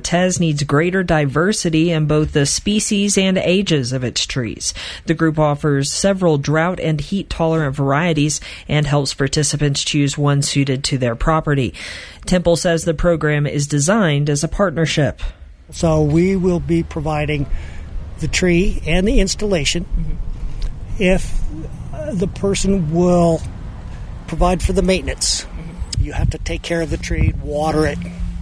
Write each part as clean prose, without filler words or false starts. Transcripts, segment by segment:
Cortez needs greater diversity in both the species and ages of its trees. The group offers several drought and heat-tolerant varieties and helps participants choose one suited to their property. Temple says the program is designed as a partnership. So we will be providing the tree and the installation if the person will provide for the maintenance. You have to take care of the tree, water it.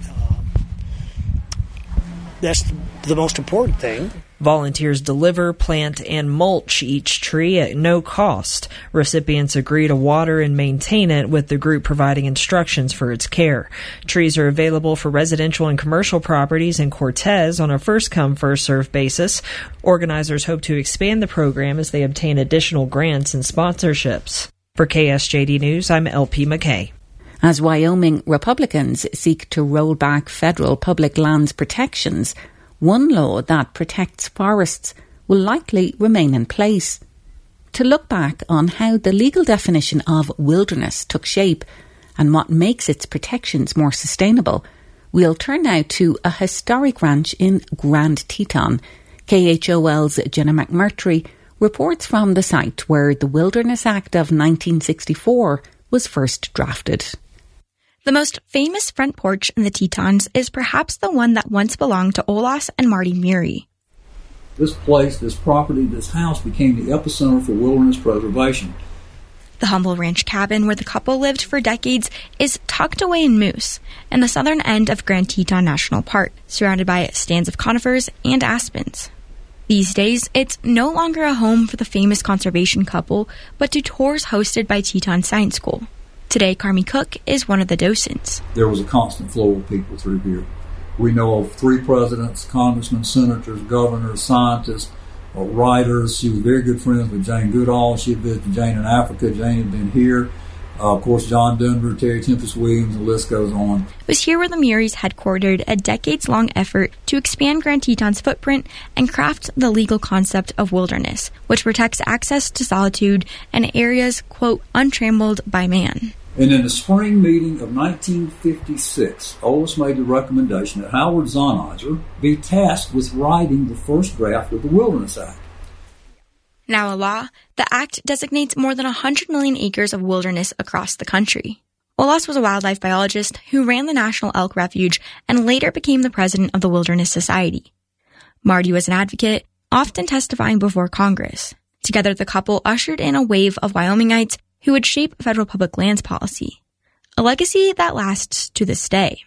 That's the most important thing. Volunteers deliver, plant, and mulch each tree at no cost. Recipients agree to water and maintain it, with the group providing instructions for its care. Trees are available for residential and commercial properties in Cortez on a first-come, first-served basis. Organizers hope to expand the program as they obtain additional grants and sponsorships. For KSJD News, I'm LP McKay. As Wyoming Republicans seek to roll back federal public lands protections, one law that protects forests will likely remain in place. To look back on how the legal definition of wilderness took shape and what makes its protections more sustainable, we'll turn now to a historic ranch in Grand Teton. KHOL's Jenna McMurtry reports from the site where the Wilderness Act of 1964 was first drafted. The most famous front porch in the Tetons is perhaps the one that once belonged to Olaus and Marty Murray. This place, this property, this house became the epicenter for wilderness preservation. The humble ranch cabin where the couple lived for decades is tucked away in Moose, in the southern end of Grand Teton National Park, surrounded by stands of conifers and aspens. These days, it's no longer a home for the famous conservation couple, but to tours hosted by Teton Science School. Today, Carmi Cook is one of the docents. There was a constant flow of people through here. We know of 3 presidents, congressmen, senators, governors, scientists, writers. She was very good friends with Jane Goodall. She had visited Jane in Africa. Jane had been here. Of course, John Denver, Terry Tempest Williams, the list goes on. It was here where the Murrays headquartered a decades-long effort to expand Grand Teton's footprint and craft the legal concept of wilderness, which protects access to solitude and areas, quote, untrammeled by man. And in the spring meeting of 1956, Olaus made the recommendation that Howard Zahniger be tasked with writing the first draft of the Wilderness Act. Now a law, the act designates more than 100 million acres of wilderness across the country. Olaus was a wildlife biologist who ran the National Elk Refuge and later became the president of the Wilderness Society. Marty was an advocate, often testifying before Congress. Together, the couple ushered in a wave of Wyomingites who would shape federal public lands policy, a legacy that lasts to this day.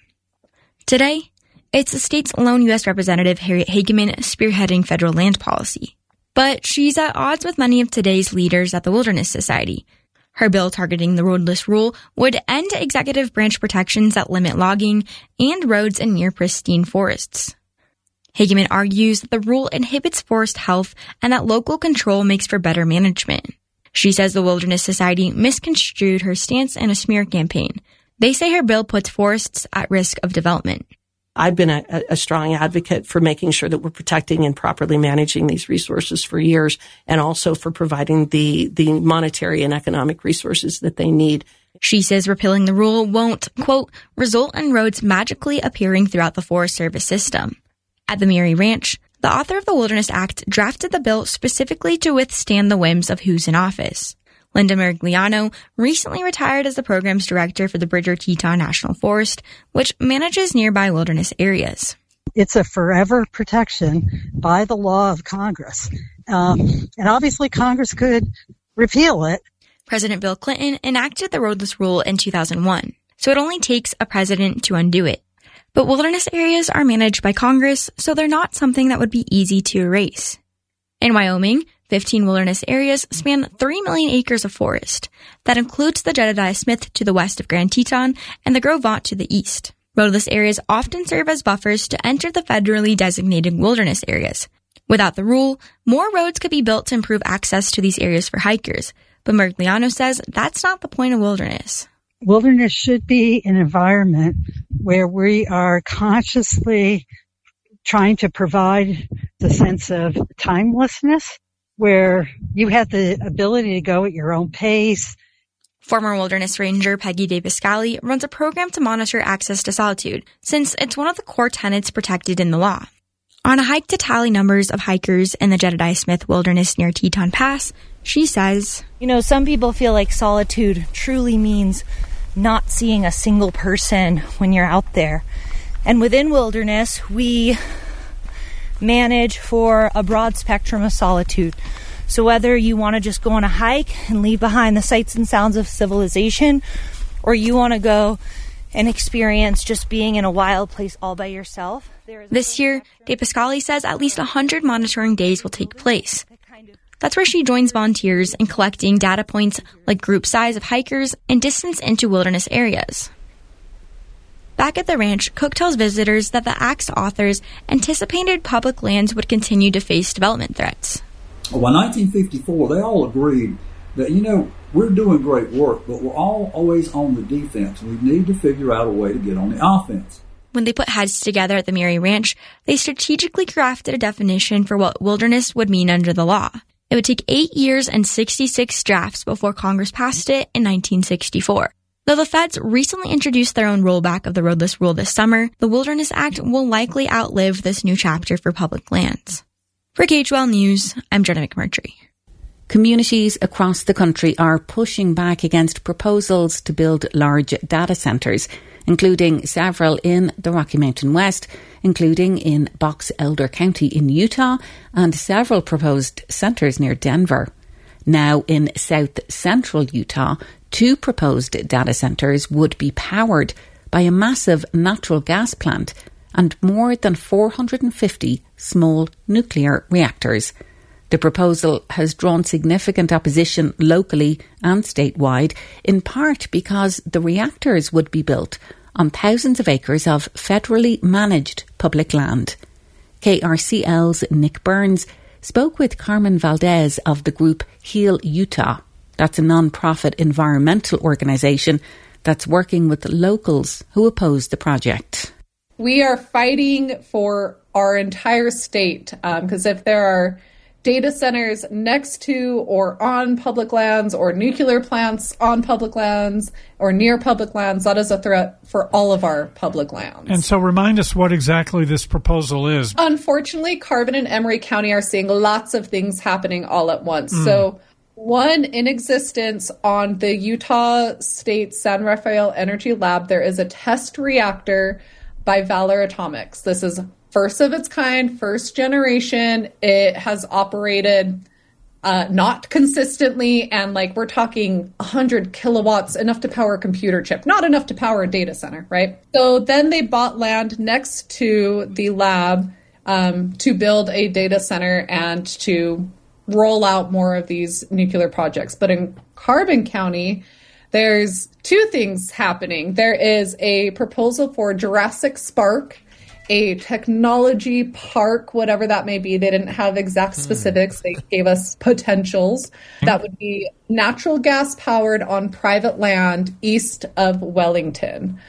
Today, it's the state's lone U.S. Representative Harriet Hageman spearheading federal land policy. But she's at odds with many of today's leaders at the Wilderness Society. Her bill targeting the roadless rule would end executive branch protections that limit logging and roads in near pristine forests. Hageman argues that the rule inhibits forest health and that local control makes for better management. She says the Wilderness Society misconstrued her stance in a smear campaign. They say her bill puts forests at risk of development. I've been a strong advocate for making sure that we're protecting and properly managing these resources for years, and also for providing the monetary and economic resources that they need. She says repealing the rule won't, quote, result in roads magically appearing throughout the Forest Service system. At the Murray Ranch, the author of the Wilderness Act drafted the bill specifically to withstand the whims of who's in office. Linda Merigliano recently retired as the program's director for the Bridger Teton National Forest, which manages nearby wilderness areas. It's a forever protection by the law of Congress. And obviously Congress could repeal it. President Bill Clinton enacted the roadless rule in 2001, so it only takes a president to undo it. But wilderness areas are managed by Congress, so they're not something that would be easy to erase. In Wyoming, 15 wilderness areas span 3 million acres of forest. That includes the Jedediah Smith to the west of Grand Teton and the Gros Ventre to the east. Roadless areas often serve as buffers to enter the federally designated wilderness areas. Without the rule, more roads could be built to improve access to these areas for hikers. But Merigliano says that's not the point of wilderness. Wilderness should be an environment where we are consciously trying to provide the sense of timelessness, where you have the ability to go at your own pace. Former Wilderness Ranger Peggy DePascali runs a program to monitor access to solitude, since it's one of the core tenets protected in the law. On a hike to tally numbers of hikers in the Jedediah Smith Wilderness near Teton Pass, she says, some people feel like solitude truly means not seeing a single person when you're out there. And within wilderness, we manage for a broad spectrum of solitude. So whether you want to just go on a hike and leave behind the sights and sounds of civilization, or you want to go and experience just being in a wild place all by yourself. This year, DePascali says at least 100 monitoring days will take place. That's where she joins volunteers in collecting data points like group size of hikers and distance into wilderness areas. Back at the ranch, Cook tells visitors that the Act's authors anticipated public lands would continue to face development threats. Well, in 1954, they all agreed that, we're doing great work, but we're all always on the defense. We need to figure out a way to get on the offense. When they put heads together at the Mary Ranch, they strategically crafted a definition for what wilderness would mean under the law. It would take 8 years and 66 drafts before Congress passed it in 1964. Though the feds recently introduced their own rollback of the roadless rule this summer, the Wilderness Act will likely outlive this new chapter for public lands. For KHOL News, I'm Jenna McMurtry. Communities across the country are pushing back against proposals to build large data centres, including several in the Rocky Mountain West, including in Box Elder County in Utah, and several proposed centres near Denver. Now in south central Utah, 2 proposed data centres would be powered by a massive natural gas plant and more than 450 small nuclear reactors. The proposal has drawn significant opposition locally and statewide, in part because the reactors would be built on thousands of acres of federally managed public land. KRCL's Nick Burns spoke with Carmen Valdez of the group Heal Utah. That's a non-profit environmental organisation that's working with locals who oppose the project. We are fighting for our entire state because if there are data centers next to or on public lands or nuclear plants on public lands or near public lands, that is a threat for all of our public lands. And so remind us what exactly this proposal is. Unfortunately, Carbon and Emery County are seeing lots of things happening all at once. So one, in existence on the Utah State San Rafael Energy Lab, there is a test reactor by Valor Atomics. This is first of its kind, first generation. It has operated not consistently, and we're talking 100 kilowatts, enough to power a computer chip, not enough to power a data center, right? So then they bought land next to the lab to build a data center and to roll out more of these nuclear projects. But in Carbon County, there's 2 things happening. There is a proposal for Jurassic Spark, a technology park, whatever that may be. They didn't have exact specifics. They gave us potentials. That would be natural gas powered on private land east of Wellington.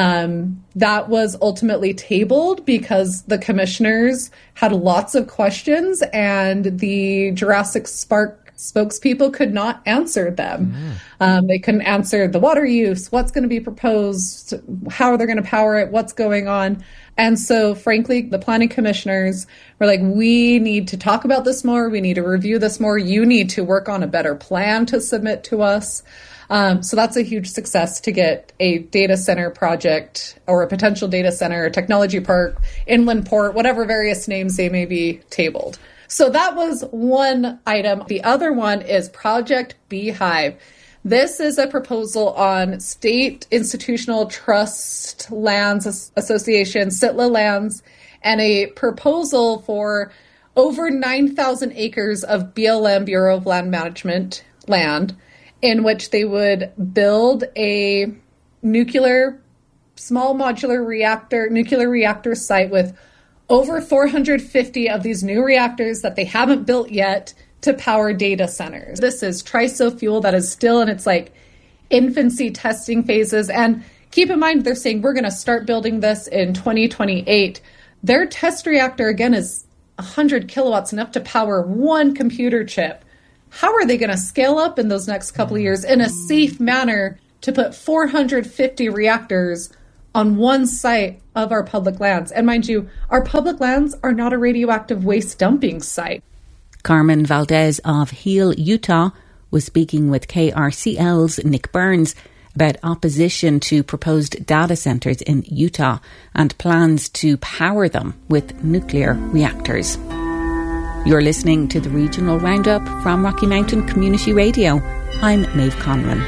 That was ultimately tabled because the commissioners had lots of questions and the Jurassic Spark spokespeople could not answer them. They couldn't answer the water use, what's going to be proposed, how are they going to power it, what's going on. And so, frankly, the planning commissioners were like, we need to talk about this more. We need to review this more. You need to work on a better plan to submit to us. So that's a huge success to get a data center project or a potential data center, technology park, inland port, whatever various names they may be tabled. So that was one item. The other one is Project Beehive. This is a proposal on State Institutional Trust Lands Association, SITLA lands, and a proposal for over 9,000 acres of BLM, Bureau of Land Management land, in which they would build a nuclear nuclear reactor site with over 450 of these new reactors that they haven't built yet to power data centers. This is TRISO fuel that is still in its infancy testing phases. And keep in mind, they're saying we're going to start building this in 2028. Their test reactor, again, is 100 kilowatts, enough to power one computer chip. how are they going to scale up in those next couple of years in a safe manner to put 450 reactors on one site of our public lands? And mind you, our public lands are not a radioactive waste dumping site. Carmen Valdez of Heel, Utah, was speaking with KRCL's Nick Burns about opposition to proposed data centres in Utah and plans to power them with nuclear reactors. You're listening to the Regional Roundup from Rocky Mountain Community Radio. I'm Maeve Conran.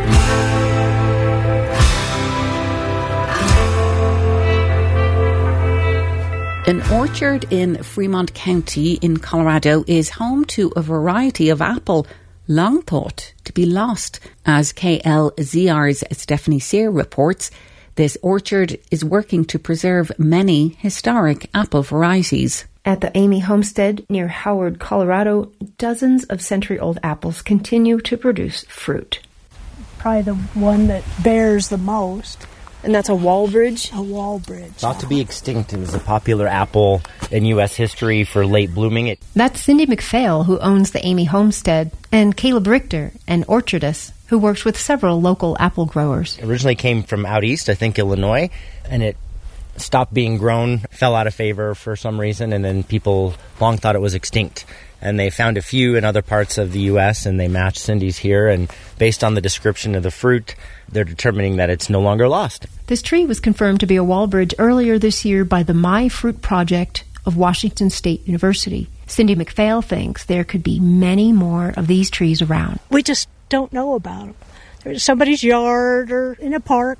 An orchard in Fremont County in Colorado is home to a variety of apple long thought to be lost. As KLZR's Stephanie Sear reports, this orchard is working to preserve many historic apple varieties. At the Amy Homestead near Howard, Colorado, dozens of century-old apples continue to produce fruit. Probably the one that bears the most. And that's a Walbridge? A Walbridge. Thought to be extinct. It was a popular apple in U.S. history for late blooming. That's Cindy McPhail, who owns the Amy Homestead, and Caleb Richter, an orchardist who works with several local apple growers. It originally came from out east, I think Illinois, and it stopped being grown, fell out of favor for some reason, and then people long thought it was extinct. And they found a few in other parts of the U.S., and they matched Cindy's here, and based on the description of the fruit, they're determining that it's no longer lost. This tree was confirmed to be a Walbridge earlier this year by the My Fruit Project of Washington State University. Cindy McPhail thinks there could be many more of these trees around. We just don't know about them. They're in somebody's yard or in a park.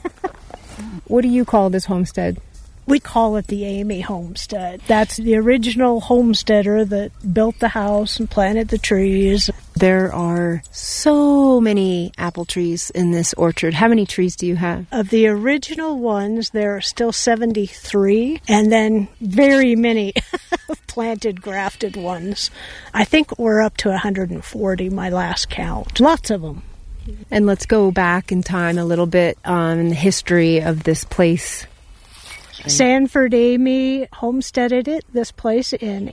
What do you call this homestead? We call it the Amy Homestead. That's the original homesteader that built the house and planted the trees. There are so many apple trees in this orchard. How many trees do you have? Of the original ones, there are still 73, and then very many planted, grafted ones. I think we're up to 140, my last count. Lots of them. And let's go back in time a little bit on the history of this place. Sanford Amy homesteaded this place in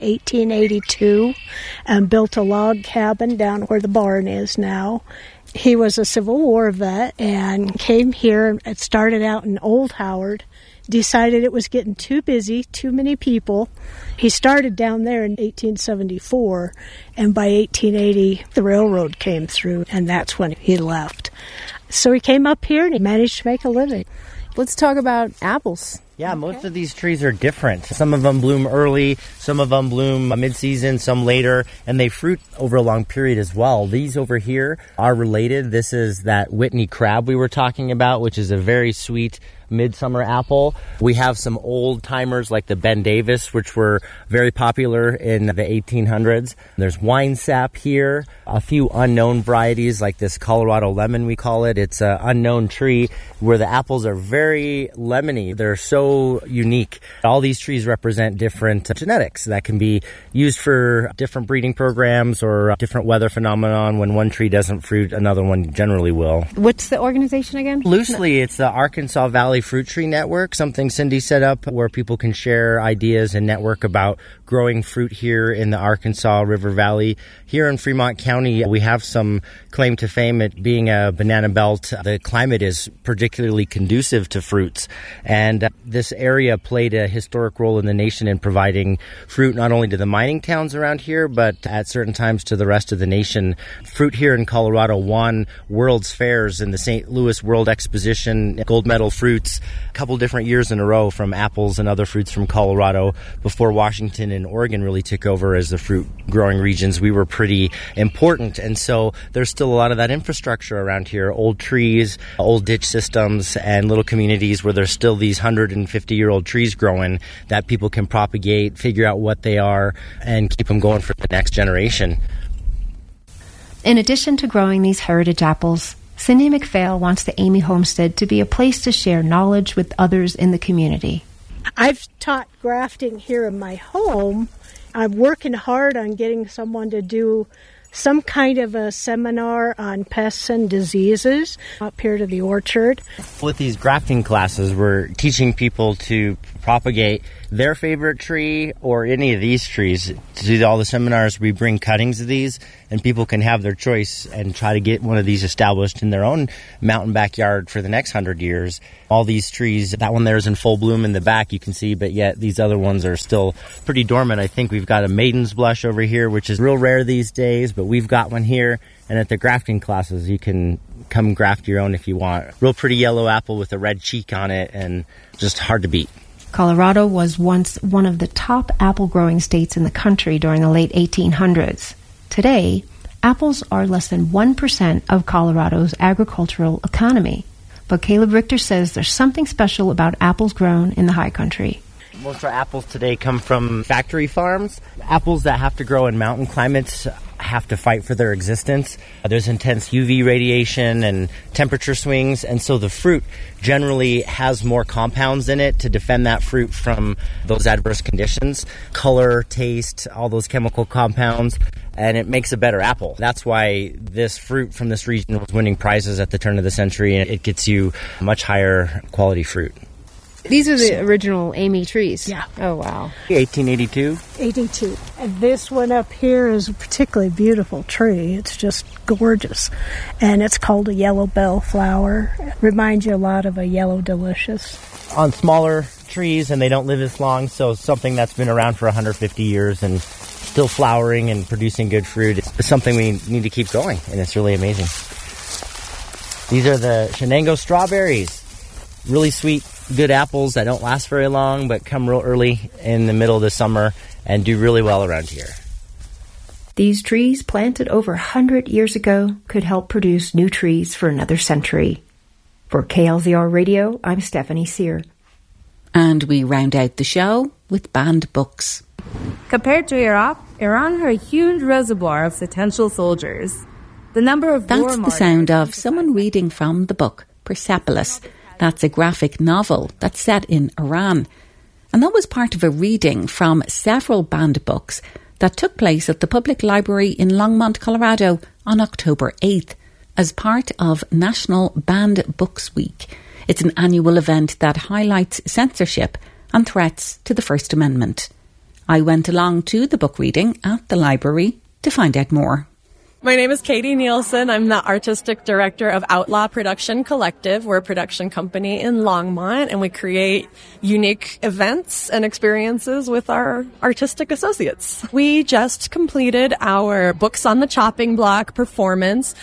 1882 and built a log cabin down where the barn is now. He was a Civil War vet and came here and started out in Old Howard, decided it was getting too busy, too many people. He started down there in 1874, and by 1880 the railroad came through, and that's when he left. So he came up here and he managed to make a living. Let's talk about apples. Yeah, most of these trees are different. Some of them bloom early, some of them bloom mid-season, some later, and they fruit over a long period as well. These over here are related. This is that Whitney crab we were talking about, which is a very sweet midsummer apple. We have some old timers like the Ben Davis, which were very popular in the 1800s. There's wine sap here, a few unknown varieties like this Colorado lemon, we call it. It's an unknown tree where the apples are very lemony. They're so unique. All these trees represent different genetics that can be used for different breeding programs or different weather phenomenon. When one tree doesn't fruit, another one generally will. What's the organization again? Loosely, it's the Arkansas Valley Fruit Tree Network, something Cindy set up where people can share ideas and network about growing fruit here in the Arkansas River Valley. Here in Fremont County, we have some claim to fame at being a banana belt. The climate is particularly conducive to fruits, and this area played a historic role in the nation in providing fruit not only to the mining towns around here, but at certain times to the rest of the nation. Fruit here in Colorado won World's Fairs in the St. Louis World Exposition, gold medal fruits, a couple different years in a row from apples and other fruits from Colorado. Before Washington and Oregon really took over as the fruit growing regions, we were pretty important, and so there's still a lot of that infrastructure around here, old trees, old ditch systems, and little communities where there's still these 150-year-old trees growing that people can propagate, figure out what they are, and keep them going for the next generation. In addition to growing these heritage apples, Cindy McPhail wants the Amy Homestead to be a place to share knowledge with others in the community. I've taught grafting here in my home. I'm working hard on getting someone to do some kind of a seminar on pests and diseases up here to the orchard. With these grafting classes, we're teaching people to propagate their favorite tree or any of these trees. To do all the seminars, we bring cuttings of these and people can have their choice and try to get one of these established in their own mountain backyard for the next 100 years. All these trees, that one there is in full bloom in the back, you can see, but yet these other ones are still pretty dormant. I think we've got a maiden's blush over here, which is real rare these days, but we've got one here. And at the grafting classes, you can come graft your own if you want. Real pretty yellow apple with a red cheek on it, and just hard to beat. Colorado was once one of the top apple growing states in the country during the late 1800s. Today, apples are less than 1% of Colorado's agricultural economy. But Caleb Richter says there's something special about apples grown in the high country. Most of our apples today come from factory farms. Apples that have to grow in mountain climates have to fight for their existence. There's intense UV radiation and temperature swings, and so the fruit generally has more compounds in it to defend that fruit from those adverse conditions. Color, taste, all those chemical compounds, and it makes a better apple. That's why this fruit from this region was winning prizes at the turn of the century, and it gets you much higher quality fruit. These are the original Amy trees? Yeah. Oh, wow. 1882? 82. And this one up here is a particularly beautiful tree. It's just gorgeous. And it's called a yellow bellflower. It reminds you a lot of a yellow delicious. On smaller trees, and they don't live as long, so something that's been around for 150 years and still flowering and producing good fruit is something we need to keep going, and it's really amazing. These are the Shenango strawberries. Really sweet, good apples that don't last very long but come real early in the middle of the summer and do really well around here. These trees, planted over 100 years ago, could help produce new trees for another century. For KLZR Radio, I'm Stephanie Sear. And we round out the show with banned books. Compared to Iraq, Iran had a huge reservoir of potential soldiers. The number of That's the sound of someone reading from the book Persepolis. That's a graphic novel that's set in Iran. And that was part of a reading from several banned books that took place at the Public Library in Longmont, Colorado on October 8th as part of National Banned Books Week. It's an annual event that highlights censorship and threats to the First Amendment. I went along to the book reading at the library to find out more. My name is Katie Nielsen. I'm the artistic director of Outlaw Production Collective. We're a production company in Longmont, and we create unique events and experiences with our artistic associates. We just completed our Books on the Chopping Block performance,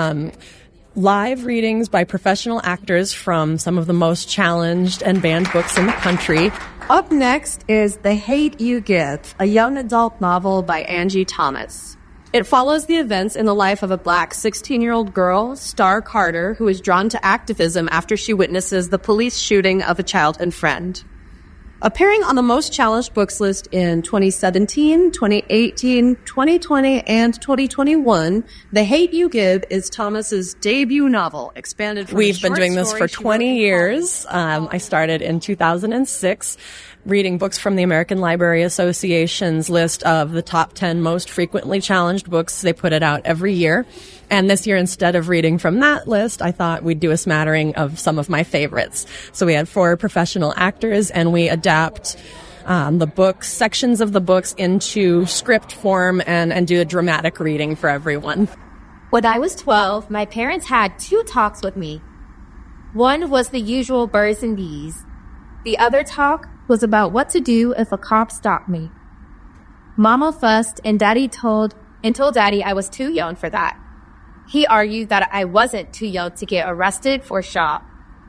live readings by professional actors from some of the most challenged and banned books in the country. Up next is The Hate U Give, a young adult novel by Angie Thomas. It follows the events in the life of a black 16-year-old girl, Star Carter, who is drawn to activism after she witnesses the police shooting of a childhood friend. Appearing on the most challenged books list in 2017, 2018, 2020, and 2021, The Hate U Give is Thomas's debut novel, expanded from We've been doing this for 20 years. I started in 2006. Reading books from the American Library Association's list of the top 10 most frequently challenged books. They put it out every year. And this year, instead of reading from that list, I thought we'd do a smattering of some of my favorites. So we had 4 professional actors, and we adapt the books, sections of the books into script form and do a dramatic reading for everyone. When I was 12, my parents had 2 talks with me. One was the usual birds and bees. The other talk was about what to do if a cop stopped me. Mama fussed and Daddy told Daddy I was too young for that. He argued that I wasn't too young to get arrested for shop.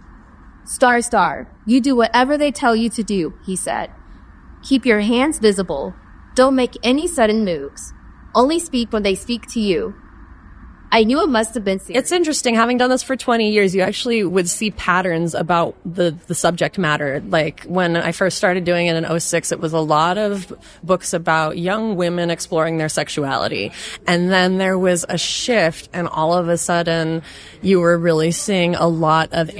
Star, you do whatever they tell you to do, he said. Keep your hands visible. Don't make any sudden moves. Only speak when they speak to you. I knew it must have been serious. It's interesting. Having done this for 20 years, you actually would see patterns about the subject matter. Like when I first started doing it in 2006, it was a lot of books about young women exploring their sexuality. And then there was a shift, and all of a sudden you were really seeing a lot of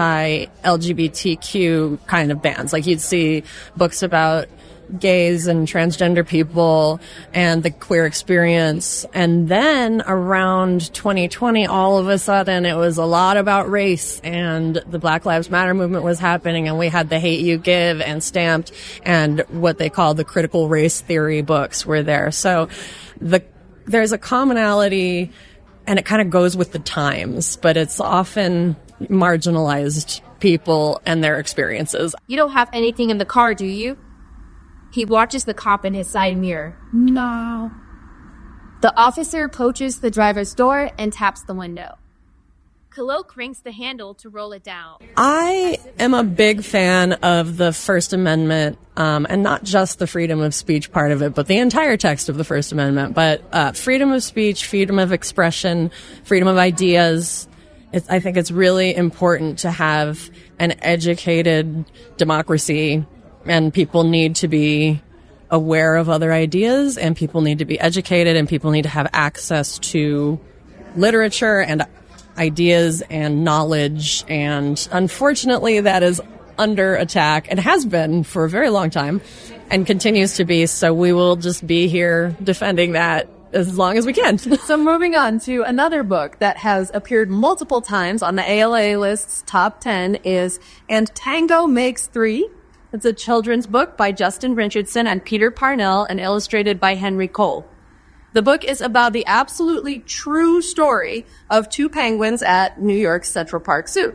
anti-LGBTQ kind of bans. Like you'd see books about gays and transgender people and the queer experience. And then around 2020, all of a sudden it was a lot about race, and the Black Lives Matter movement was happening, and we had The Hate U Give and Stamped and what they call the critical race theory books were there. So the there's a commonality, and it kind of goes with the times, but it's often marginalized people and their experiences. You don't have anything in the car, do you? He watches the cop in his side mirror. No. The officer approaches the driver's door and taps the window. Khalil cranks the handle to roll it down. I am a big fan of the First Amendment, and not just the freedom of speech part of it, but the entire text of the First Amendment. But freedom of speech, freedom of expression, freedom of ideas. I think it's really important to have an educated democracy, and people need to be aware of other ideas, and people need to be educated, and people need to have access to literature and ideas and knowledge. And unfortunately, that is under attack and has been for a very long time and continues to be. So we will just be here defending that as long as we can. So moving on to another book that has appeared multiple times on the ALA list's top 10 is And Tango Makes Three. It's a children's book by Justin Richardson and Peter Parnell and illustrated by Henry Cole. The book is about the absolutely true story of two penguins at New York's Central Park Zoo.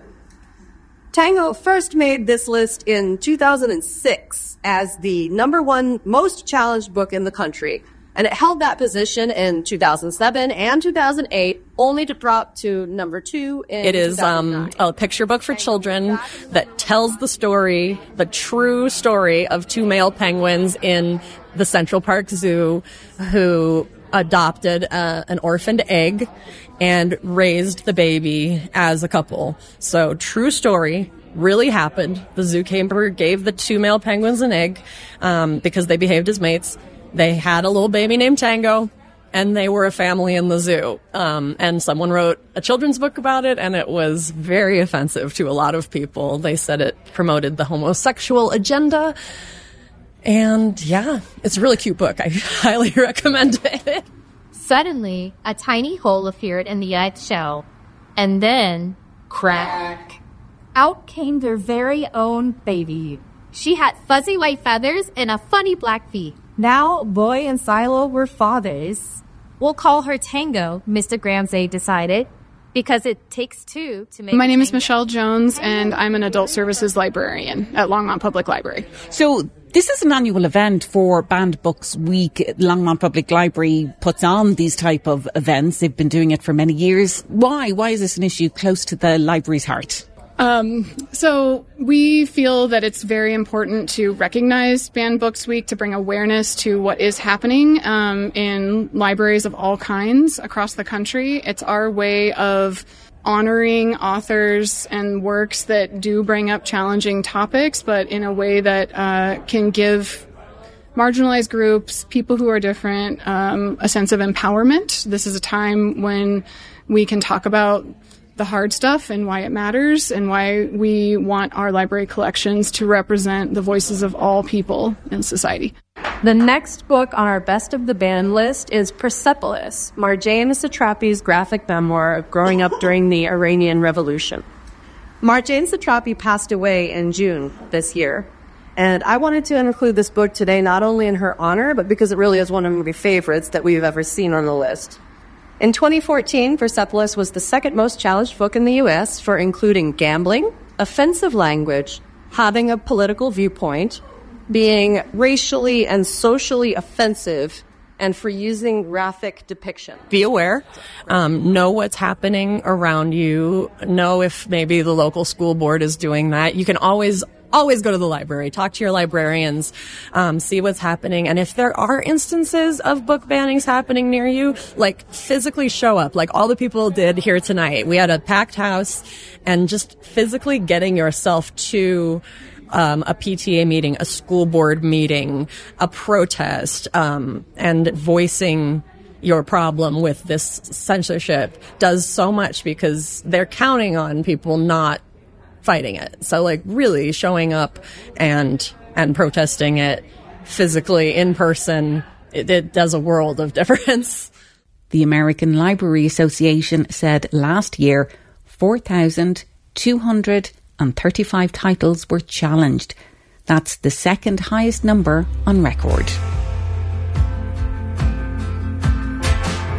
Tango first made this list in 2006 as the #1 most challenged book in the country, and it held that position in 2007 and 2008, only to drop to #2 in It is 2009. a picture book for children that tells the story, the true story of two male penguins in the Central Park Zoo who adopted an orphaned egg and raised the baby as a couple. So true story, really happened. The zookeeper gave the two male penguins an egg because they behaved as mates. They had a little baby named Tango, and they were a family in the zoo. And someone wrote a children's book about it, and it was very offensive to a lot of people. They said it promoted the homosexual agenda. And yeah, it's a really cute book. I highly recommend it. Suddenly, a tiny hole appeared in the ice shell. And then, crack. Out came their very own baby. She had fuzzy white feathers and a funny black feet. Now, Boy and Silo were fathers. We'll call her Tango, Mr. Gramsay decided, because it takes two to make My name is Michelle Jones, and I'm an adult services librarian at Longmont Public Library. So this is an annual event for Banned Books Week. Longmont Public Library puts on these type of events. They've been doing it for many years. Why? Why is this an issue close to the library's heart? So we feel that it's very important to recognize Banned Books Week to bring awareness to what is happening in libraries of all kinds across the country. It's our way of honoring authors and works that do bring up challenging topics, but in a way that can give marginalized groups, people who are different, a sense of empowerment. This is a time when we can talk about the hard stuff and why it matters and why we want our library collections to represent the voices of all people in society. The next book on our Best of the Banned list is Persepolis, Marjane Satrapi's graphic memoir of growing up during the Iranian Revolution. Marjane Satrapi passed away in June this year, and I wanted to include this book today not only in her honor, but because it really is one of my favorites that we've ever seen on the list. In 2014, Persepolis was the second most challenged book in the U.S. for including gambling, offensive language, having a political viewpoint, being racially and socially offensive, and for using graphic depiction. Be aware. Know what's happening around you. Know if maybe the local school board is doing that. You can always go to the library, talk to your librarians, see what's happening. And if there are instances of book bannings happening near you, like physically show up, like all the people did here tonight. We had a packed house, and just physically getting yourself to a PTA meeting, a school board meeting, a protest, and voicing your problem with this censorship does so much, because they're counting on people not fighting it. So like really showing up and protesting it physically in person, it does a world of difference. The American Library Association said last year 4,235 titles were challenged. That's the second highest number on record.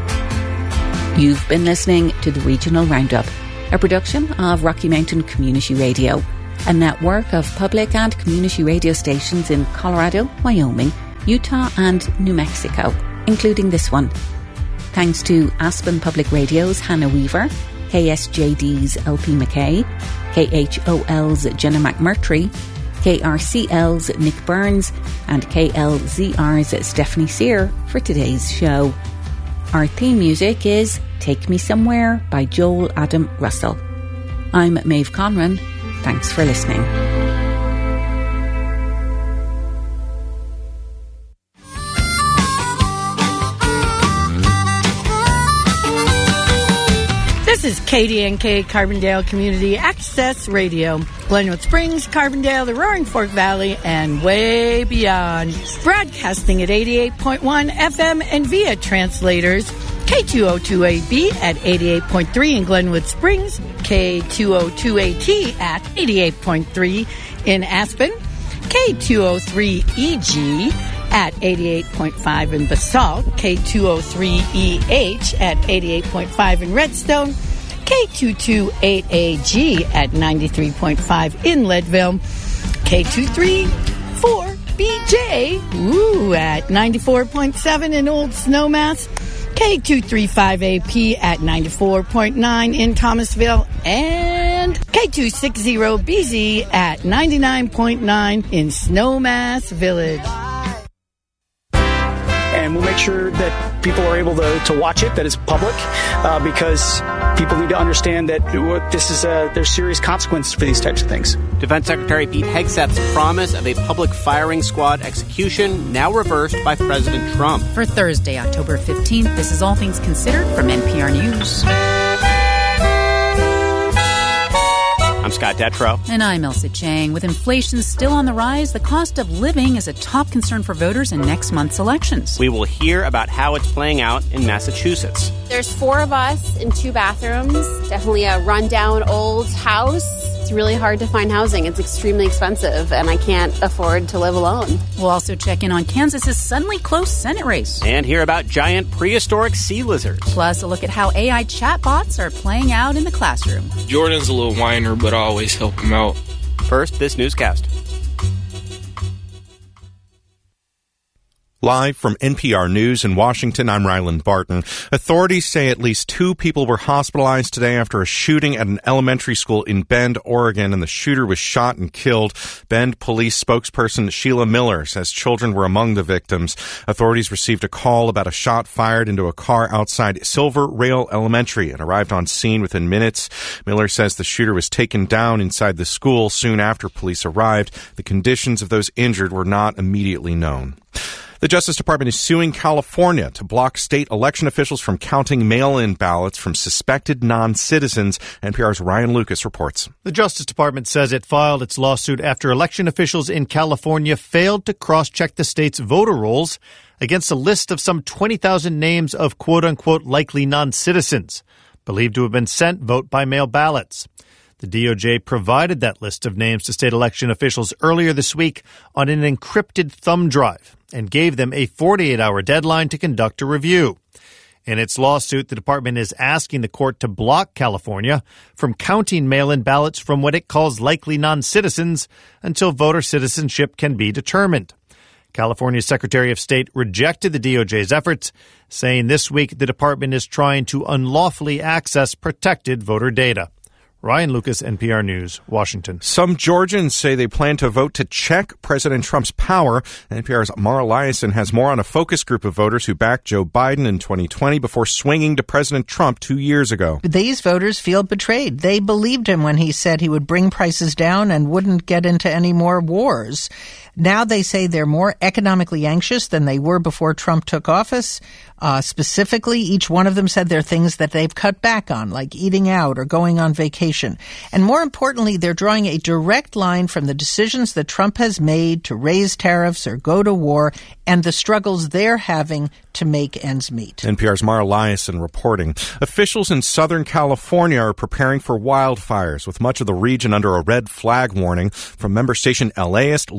You've been listening to the Regional Roundup, a production of Rocky Mountain Community Radio, a network of public and community radio stations in Colorado, Wyoming, Utah and New Mexico, including this one. Thanks to Aspen Public Radio's Hannah Weaver, KSJD's LP McKay, KHOL's Jenna McMurtry, KRCL's Nick Burns and KLZR's Stephanie Sear for today's show. Our theme music is Take Me Somewhere by Joel Adam Russell. I'm Maeve Conran. Thanks for listening. This is KDNK Carbondale Community Access Radio. Glenwood Springs, Carbondale, the Roaring Fork Valley, and way beyond. Broadcasting at 88.1 FM and via translators. K202AB at 88.3 in Glenwood Springs. K202AT at 88.3 in Aspen. K203EG at 88.5 in Basalt. K203EH at 88.5 in Redstone. K228AG at 93.5 in Leadville. K234BJ at 94.7 in Old Snowmass. K235AP at 94.9 in Thomasville. And K260BZ at 99.9 in Snowmass Village. And we'll make sure that people are able to watch it, that it's public, because people need to understand that there's serious consequences for these types of things. Defense Secretary Pete Hegseth's promise of a public firing squad execution now reversed by President Trump. For Thursday, October 15th, this is All Things Considered from NPR News. I'm Scott Detrow. And I'm Elsa Chang. With inflation still on the rise, the cost of living is a top concern for voters in next month's elections. We will hear about how it's playing out in Massachusetts. There's 4 of us in 2 bathrooms. Definitely a rundown old house. It's really hard to find housing. It's extremely expensive, and I can't afford to live alone. We'll also check in on Kansas's suddenly close Senate race. And hear about giant prehistoric sea lizards. Plus, a look at how AI chatbots are playing out in the classroom. Jordan's a little whiner, but I always help him out. First, this newscast. Live from NPR News in Washington, I'm Ryland Barton. Authorities say at least 2 people were hospitalized today after a shooting at an elementary school in Bend, Oregon, and the shooter was shot and killed. Bend police spokesperson Sheila Miller says children were among the victims. Authorities received a call about a shot fired into a car outside Silver Rail Elementary and arrived on scene within minutes. Miller says the shooter was taken down inside the school soon after police arrived. The conditions of those injured were not immediately known. The Justice Department is suing California to block state election officials from counting mail-in ballots from suspected non-citizens. NPR's Ryan Lucas reports. The Justice Department says it filed its lawsuit after election officials in California failed to cross-check the state's voter rolls against a list of some 20,000 names of quote-unquote likely non-citizens, believed to have been sent vote-by-mail ballots. The DOJ provided that list of names to state election officials earlier this week on an encrypted thumb drive and gave them a 48-hour deadline to conduct a review. In its lawsuit, the department is asking the court to block California from counting mail-in ballots from what it calls likely non-citizens until voter citizenship can be determined. California's Secretary of State rejected the DOJ's efforts, saying this week the department is trying to unlawfully access protected voter data. Ryan Lucas, NPR News, Washington. Some Georgians say they plan to vote to check President Trump's power. NPR's Mara Liasson has more on a focus group of voters who backed Joe Biden in 2020 before swinging to President Trump 2 years ago. These voters feel betrayed. They believed him when he said he would bring prices down and wouldn't get into any more wars. Now they say they're more economically anxious than they were before Trump took office. Specifically, each one of them said there are things that they've cut back on, like eating out or going on vacation. And more importantly, they're drawing a direct line from the decisions that Trump has made to raise tariffs or go to war and the struggles they're having to make ends meet. NPR's Mara Liasson reporting. Officials in Southern California are preparing for wildfires, with much of the region under a red flag warning. From member station LAist Lucas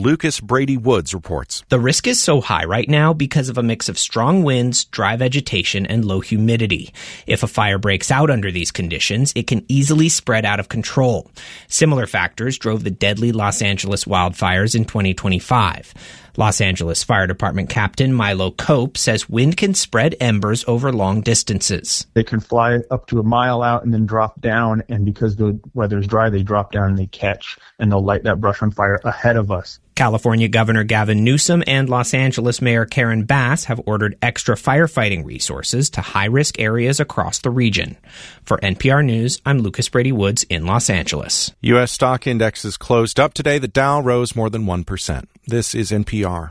Brady Woods reports. The risk is so high right now because of a mix of strong winds, dry vegetation, and low humidity. If a fire breaks out under these conditions, it can easily spread out of control. Similar factors drove the deadly Los Angeles wildfires in 2025. Los Angeles Fire Department Captain Milo Cope says wind can spread embers over long distances. They can fly up to a mile out and then drop down, and because the weather's dry, they drop down and they catch, and they'll light that brush on fire ahead of us. California Governor Gavin Newsom and Los Angeles Mayor Karen Bass have ordered extra firefighting resources to high-risk areas across the region. For NPR News, I'm Lucas Brady Woods in Los Angeles. U.S. stock indexes closed up today. The Dow rose more than 1%. This is NPR.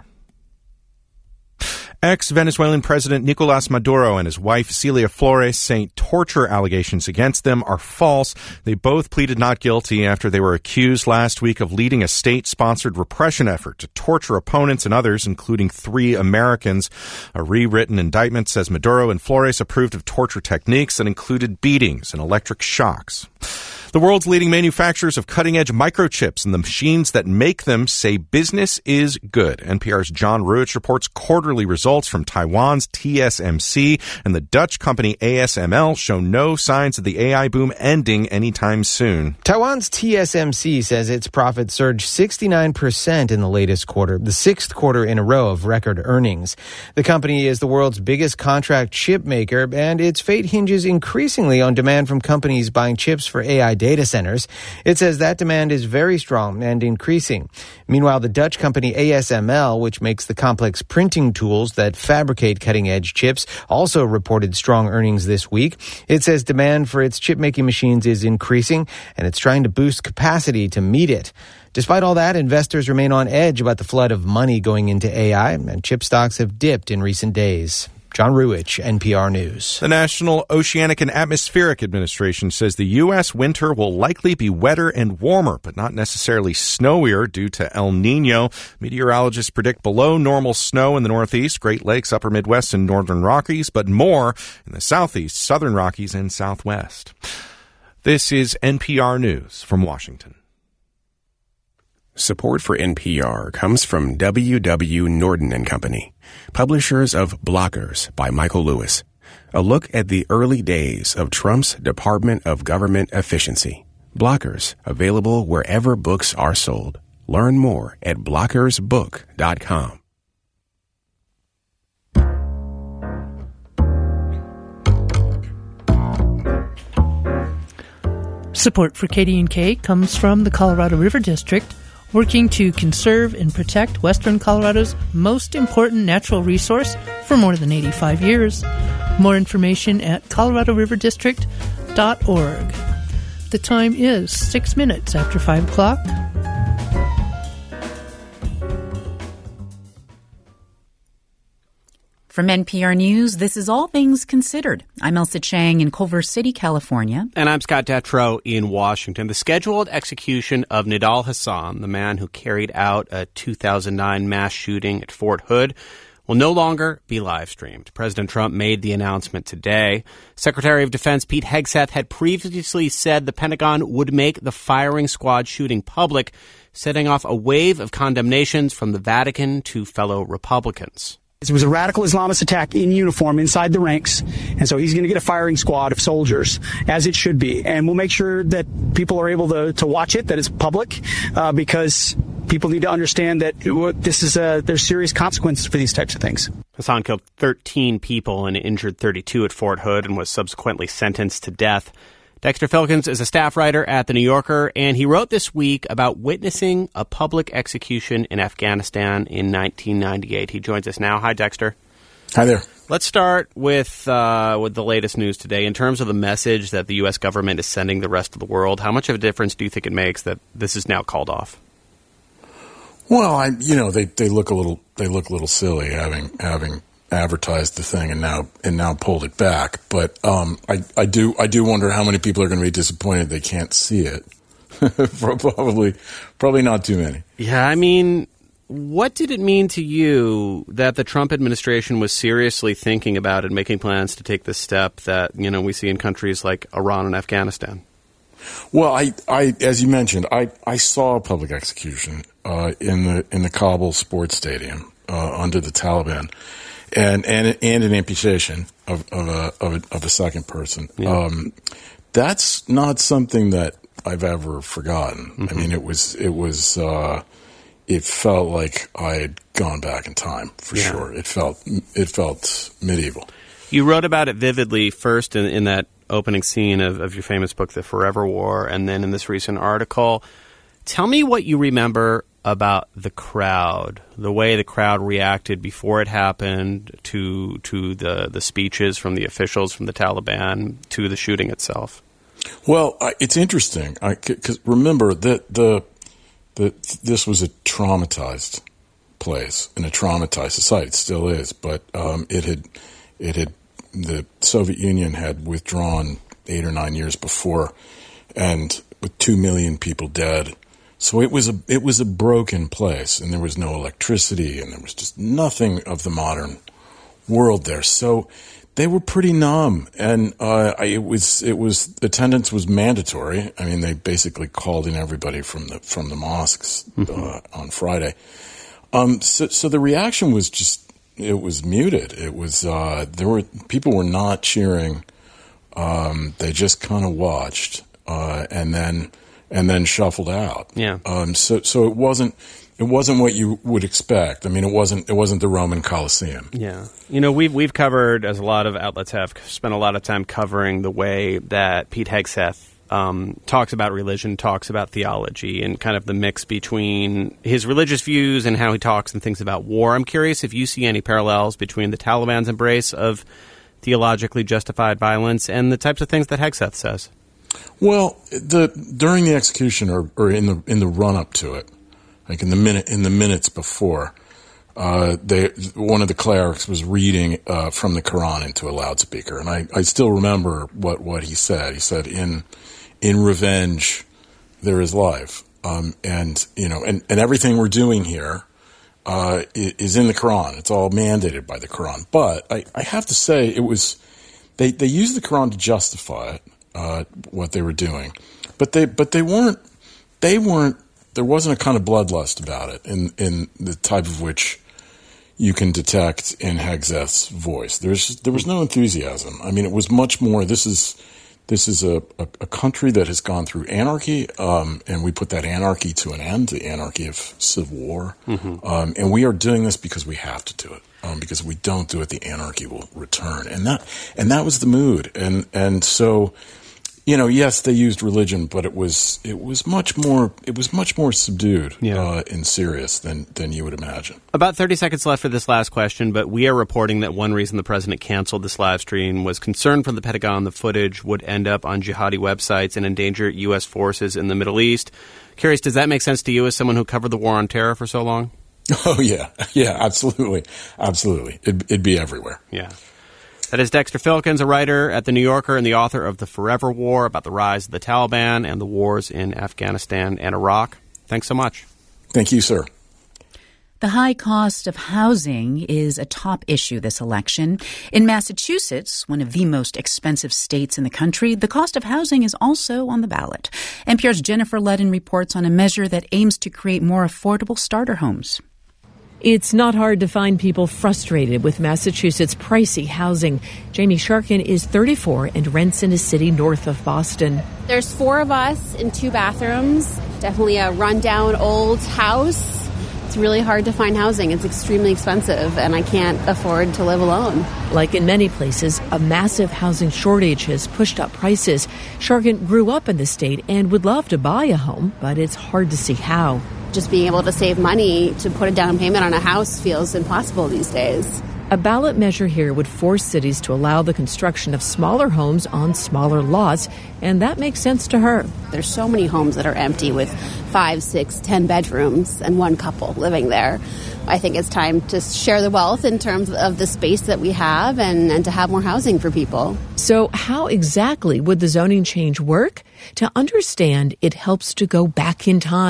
Ex-Venezuelan President Nicolás Maduro and his wife Celia Flores say torture allegations against them are false. They both pleaded not guilty after they were accused last week of leading a state-sponsored repression effort to torture opponents and others, including 3 Americans. A rewritten indictment says Maduro and Flores approved of torture techniques that included beatings and electric shocks. The world's leading manufacturers of cutting-edge microchips and the machines that make them say business is good. NPR's John Ruich reports quarterly results from Taiwan's TSMC and the Dutch company ASML show no signs of the AI boom ending anytime soon. Taiwan's TSMC says its profits surged 69% in the latest quarter, the 6th quarter in a row of record earnings. The company is the world's biggest contract chip maker, and its fate hinges increasingly on demand from companies buying chips for AI data centers. It says that demand is very strong and increasing. Meanwhile, the Dutch company ASML, which makes the complex printing tools that fabricate cutting-edge chips, also reported strong earnings this week. It says demand for its chip-making machines is increasing, and it's trying to boost capacity to meet it. Despite all that, investors remain on edge about the flood of money going into AI, and chip stocks have dipped in recent days. John Ruich, NPR News. The National Oceanic and Atmospheric Administration says the U.S. winter will likely be wetter and warmer, but not necessarily snowier due to El Nino. Meteorologists predict below normal snow in the Northeast, Great Lakes, Upper Midwest, and Northern Rockies, but more in the Southeast, Southern Rockies, and Southwest. This is NPR News from Washington. Support for NPR comes from W.W. Norton & Company, publishers of Blockers by Michael Lewis, a look at the early days of Trump's Department of Government Efficiency. Blockers, available wherever books are sold. Learn more at blockersbook.com. Support for KDNK comes from the Colorado River District, working to conserve and protect Western Colorado's most important natural resource for more than 85 years. More information at coloradoriverdistrict.org. The time is 6 minutes after 5 o'clock. From NPR News, this is All Things Considered. I'm Elsa Chang in Culver City, California. And I'm Scott Detrow in Washington. The scheduled execution of Nidal Hasan, the man who carried out a 2009 mass shooting at Fort Hood, will no longer be live-streamed. President Trump made the announcement today. Secretary of Defense Pete Hegseth had previously said the Pentagon would make the firing squad shooting public, setting off a wave of condemnations from the Vatican to fellow Republicans. It was a radical Islamist attack in uniform inside the ranks, and so he's going to get a firing squad of soldiers, as it should be. And we'll make sure that people are able to watch it, that it's public, because people need to understand that this is there's serious consequences for these types of things. Hasan killed 13 people and injured 32 at Fort Hood and was subsequently sentenced to death. Dexter Filkins is a staff writer at The New Yorker, and he wrote this week about witnessing a public execution in Afghanistan in 1998. He joins us now. Hi, Dexter. Hi there. Let's start with the latest news today. In terms of the message that the U.S. government is sending the rest of the world, how much of a difference do you think it makes that this is now called off? Well, they look a little silly having advertised the thing and now pulled it back. But I do wonder how many people are going to be disappointed they can't see it. Probably not too many. Yeah, I mean, what did it mean to you that the Trump administration was seriously thinking about and making plans to take this step that we see in countries like Iran and Afghanistan? Well, I as you mentioned, I saw a public execution in the Kabul sports stadium under the Taliban, and an amputation of a second person. Yeah. That's not something that I've ever forgotten. Mm-hmm. I mean, it felt like I had gone back in time for sure. It felt medieval. You wrote about it vividly first in that opening scene of your famous book, The Forever War, and then in this recent article. Tell me what you remember about the crowd, the way the crowd reacted before it happened to the speeches from the officials from the Taliban to the shooting itself. Well, it's interesting because remember that this was a traumatized place and a traumatized society. It still is, but the Soviet Union had withdrawn 8 or 9 years before, and with 2 million people dead. So it was a broken place, and there was no electricity, and there was just nothing of the modern world there. So they were pretty numb, and it was attendance was mandatory. I mean, they basically called in everybody from the mosques on Friday. So the reaction was just. It was muted. It was people were not cheering. They just kind of watched and then shuffled out. Yeah. So it wasn't what you would expect. I mean, it wasn't the Roman Colosseum. Yeah. You know, we've covered, as a lot of outlets have, spent a lot of time covering the way that Pete Hegseth talks about religion, talks about theology, and kind of the mix between his religious views and how he talks and thinks about war. I'm curious if you see any parallels between the Taliban's embrace of theologically justified violence and the types of things that Hegseth says. Well, during the execution or in the run up to it, like in the minutes before, one of the clerics was reading from the Quran into a loudspeaker, and I still remember what he said. He said, "In revenge, there is life," and everything we're doing here is in the Quran. It's all mandated by the Quran. But I have to say, it was they used the Quran to justify it, what they were doing, but they weren't. There wasn't a kind of bloodlust about it in the type of which you can detect in Hegseth's voice. There was no enthusiasm. I mean, it was much more. This is a country that has gone through anarchy, and we put that anarchy to an end, the anarchy of civil war. Mm-hmm. And we are doing this because we have to do it. Because if we don't do it, the anarchy will return. And that was the mood. And so, yes, they used religion, but it was much more subdued and serious than you would imagine. About 30 seconds left for this last question, but we are reporting that one reason the president canceled this live stream was concern from the Pentagon the footage would end up on jihadi websites and endanger U.S. forces in the Middle East. Curious, does that make sense to you as someone who covered the war on terror for so long? Oh, yeah, absolutely. It'd be everywhere. Yeah. That is Dexter Filkins, a writer at The New Yorker and the author of The Forever War, about the rise of the Taliban and the wars in Afghanistan and Iraq. Thanks so much. Thank you, sir. The high cost of housing is a top issue this election. In Massachusetts, one of the most expensive states in the country, the cost of housing is also on the ballot. NPR's Jennifer Ludden reports on a measure that aims to create more affordable starter homes. It's not hard to find people frustrated with Massachusetts' pricey housing. Jamie Sharkin is 34 and rents in a city north of Boston. There's 4 of us in 2 bathrooms. Definitely a rundown old house. It's really hard to find housing. It's extremely expensive, and I can't afford to live alone. Like in many places, a massive housing shortage has pushed up prices. Sharkin grew up in the state and would love to buy a home, but it's hard to see how. Just being able to save money to put a down payment on a house feels impossible these days. A ballot measure here would force cities to allow the construction of smaller homes on smaller lots, and that makes sense to her. There's so many homes that are empty with 5, 6, 10 bedrooms and one couple living there. I think it's time to share the wealth in terms of the space that we have and to have more housing for people. So how exactly would the zoning change work? To understand, it helps to go back in time.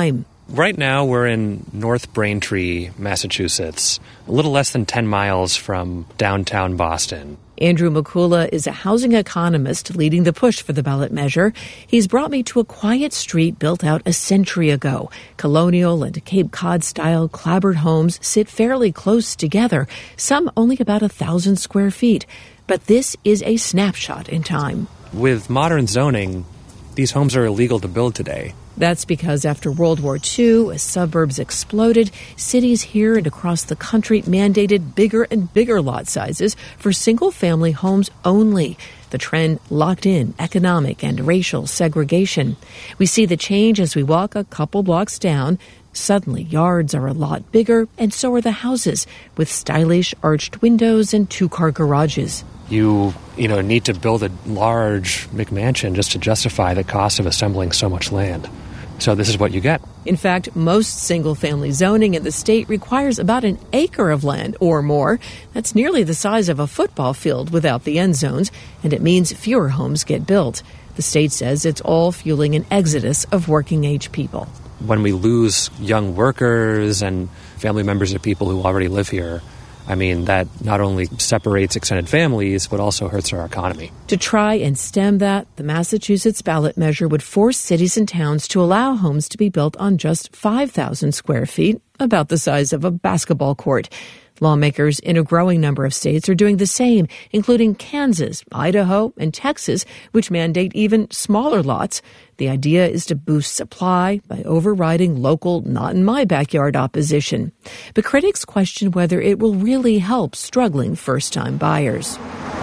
Right now we're in North Braintree, Massachusetts, a little less than 10 miles from downtown Boston. Andrew McCullough is a housing economist leading the push for the ballot measure. He's brought me to a quiet street built out a century ago. Colonial and Cape Cod-style clapboard homes sit fairly close together, some only about 1,000 square feet. But this is a snapshot in time. With modern zoning, these homes are illegal to build today. That's because after World War II, as suburbs exploded, cities here and across the country mandated bigger and bigger lot sizes for single-family homes only. The trend locked in economic and racial segregation. We see the change as we walk a couple blocks down. Suddenly, yards are a lot bigger, and so are the houses, with stylish arched windows and two-car garages. You need to build a large McMansion just to justify the cost of assembling so much land. So this is what you get. In fact, most single-family zoning in the state requires about an acre of land or more. That's nearly the size of a football field without the end zones, and it means fewer homes get built. The state says it's all fueling an exodus of working-age people. When we lose young workers and family members of people who already live here, that not only separates extended families, but also hurts our economy. To try and stem that, the Massachusetts ballot measure would force cities and towns to allow homes to be built on just 5,000 square feet, about the size of a basketball court. Lawmakers in a growing number of states are doing the same, including Kansas, Idaho, and Texas, which mandate even smaller lots. The idea is to boost supply by overriding local not-in-my-backyard opposition. But critics question whether it will really help struggling first-time buyers.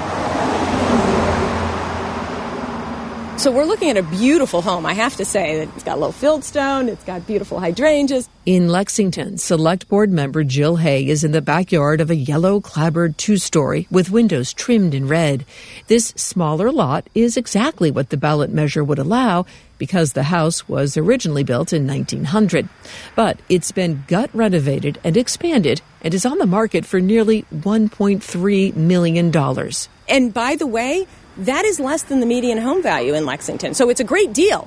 So we're looking at a beautiful home, I have to say. It's got low fieldstone, it's got beautiful hydrangeas. In Lexington, Select Board member Jill Hay is in the backyard of a yellow clapboard two-story with windows trimmed in red. This smaller lot is exactly what the ballot measure would allow because the house was originally built in 1900. But it's been gut-renovated and expanded and is on the market for nearly $1.3 million. And by the way, that is less than the median home value in Lexington, so it's a great deal.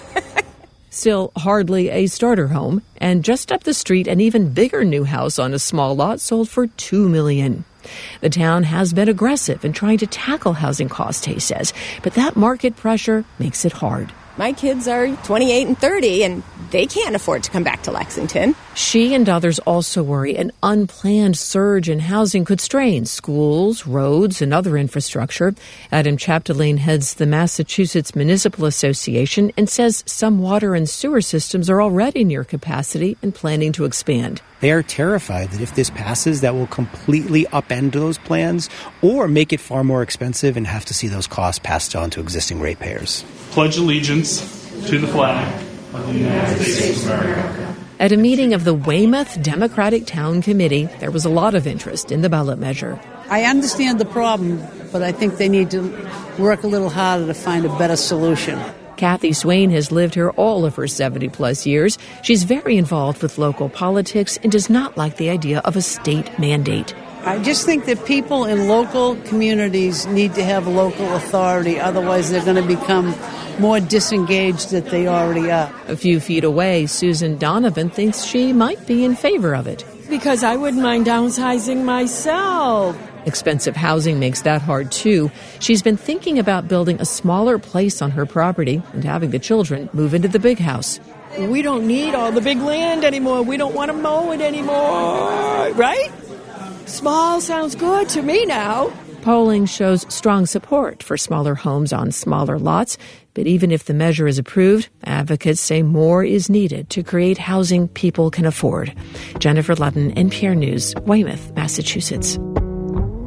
Still hardly a starter home, and just up the street, an even bigger new house on a small lot sold for $2 million. The town has been aggressive in trying to tackle housing costs, Hay says, but that market pressure makes it hard. My kids are 28 and 30, and they can't afford to come back to Lexington. She and others also worry an unplanned surge in housing could strain schools, roads, and other infrastructure. Adam Chapdelaine heads the Massachusetts Municipal Association and says some water and sewer systems are already near capacity and planning to expand. They are terrified that if this passes, that will completely upend those plans or make it far more expensive and have to see those costs passed on to existing ratepayers. Pledge allegiance to the flag of the United States of America. At a meeting of the Weymouth Democratic Town Committee, there was a lot of interest in the ballot measure. I understand the problem, but I think they need to work a little harder to find a better solution. Kathy Swain has lived here all of her 70-plus years. She's very involved with local politics and does not like the idea of a state mandate. I just think that people in local communities need to have local authority. Otherwise, they're going to become more disengaged than they already are. A few feet away, Susan Donovan thinks she might be in favor of it. Because I wouldn't mind downsizing myself. Expensive housing makes that hard, too. She's been thinking about building a smaller place on her property and having the children move into the big house. We don't need all the big land anymore. We don't want to mow it anymore, right? Small sounds good to me now. Polling shows strong support for smaller homes on smaller lots. But even if the measure is approved, advocates say more is needed to create housing people can afford. Jennifer Ludden, NPR News, Weymouth, Massachusetts.